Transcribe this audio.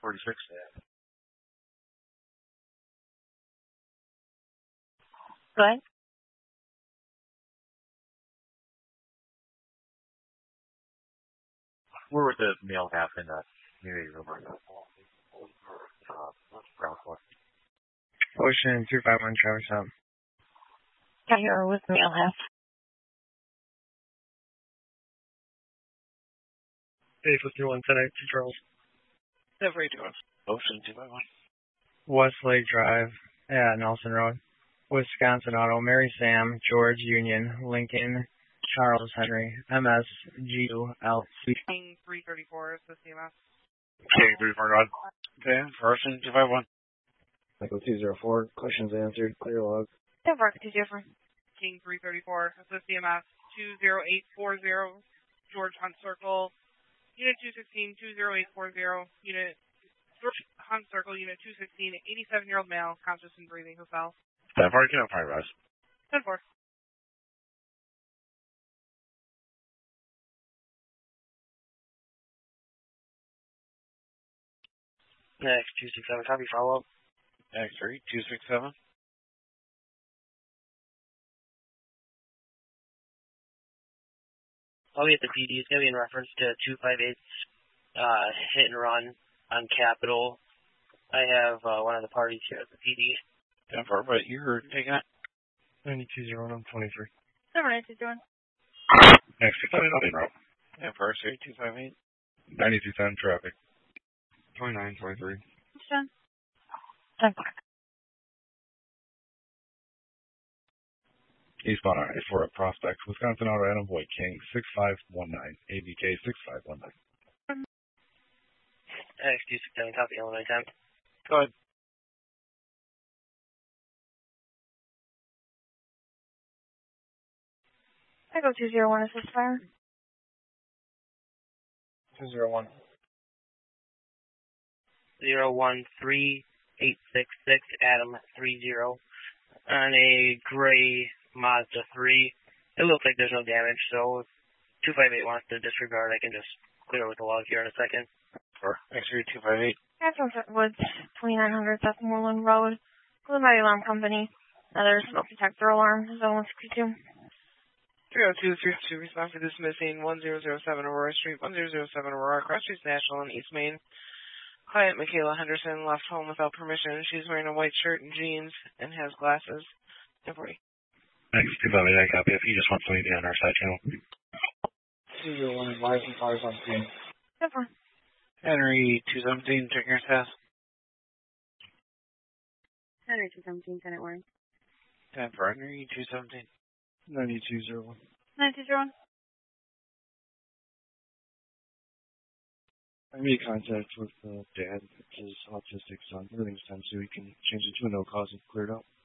46. Go ahead. Where would the male have in the community room or ground floor? Ocean 251 Travis Hub. Got here with the male half. Dave with 2110 Charles. Every doing. Ocean 251. Westlake Drive at Nelson Road. Wisconsin Auto, Mary Sam, George Union, Lincoln, Charles Henry, MSGULC. King 334 is the CMS. King 341. Okay, Ocean 251. Michael 204, questions answered, clear log. Denver, 204. King 334 is the CMS. 20840, George Hunt Circle. Unit 216, 20840, Unit Hunt Circle, Unit 216, 87-year-old male, conscious and breathing, who fell. 10-4, you know, probably rise. 10-4. Next, 267, copy, follow up. Next, 267. I'll be at the PD. It's going to be in reference to 258 hit and run on Capitol. I have one of the parties here at the PD. 10-4, but you're taking it? 9201, I'm 23. Denver, 9201. Next, 670 route. 10-4, 258. 9210 traffic. 2923. 10-4. Eastbound I-4 at Prospect, Wisconsin Auto, Adam Boyd King, 6519, ABK 6519. Next, 267, copy, Illinois 10. Go ahead. I go 201, assist fire. 201. 013866, Adam 30. On a gray Mazda 3. It looks like there's no damage, so if 258 wants to disregard, I can just clear with the log here in a second. Or X-ray 258. Sunset Woods, 2900 South Moreland Road. Glenmurray Alarm Company. Another smoke detector alarm, zone 162. 30232, response to this missing 1007 Aurora Street, 1007 Aurora, Cross Streets National in East Main. Client Michaela Henderson left home without permission. She's wearing a white shirt and jeans and has glasses. 1040. Next, 258, I copy. If you just want somebody on our side channel. 201, live and cars on screen. 10-4. Henry 217, checking your status. Henry 217, Tenant Warren. 10-4, Henry 217. 9201. 9201. I made contact with Dad, his autistic son. Everything's done, so we can change it to a no cause and clear it up.